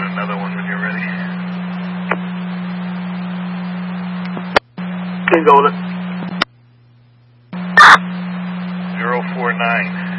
another one when you're ready. Can go. 049.